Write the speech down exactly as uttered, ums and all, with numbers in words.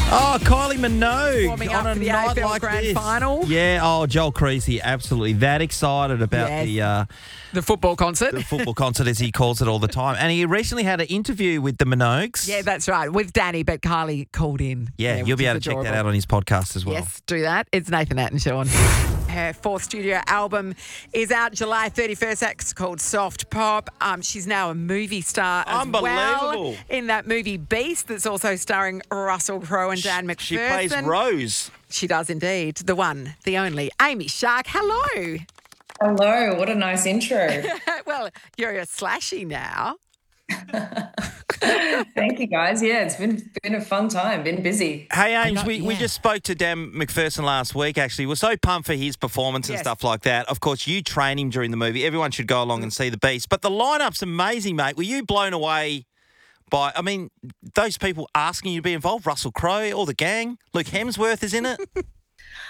Oh, Kylie Minogue Warming on up a for the night A F L like Grand this. Final. Yeah, oh, Joel Creasy, absolutely that excited about Yes. the uh, The football concert. the football concert, as he calls it all the time. And he recently had an interview with the Minogues. Yeah, that's right. With Danny, but Kylie called in. Yeah, you'll which be is able to check that adorable. out on his podcast as well. Yes, do that. It's Nathan Atten, Sean. Her fourth studio album is out July thirty-first. That's called Soft Pop. Um, she's now a movie star as Unbelievable. well. In that movie Beast, that's also starring Russell Crowe and Dan McPherson. She plays Rose. She does indeed. The one, the only, Amy Shark. Hello. Hello, what a nice intro. Well, you're a slashy now. Thank you guys. Yeah, it's been been a fun time, been busy. Hey, Ames, know- we, we yeah. just spoke to Dan McPherson last week, actually. We're so pumped for his performance and Yes. stuff like that. Of course, you train him during the movie. Everyone should go along and see the Beast. But the lineup's amazing, mate. Were you blown away by, I mean, those people asking you to be involved? Russell Crowe, all the gang. Luke Hemsworth is in it.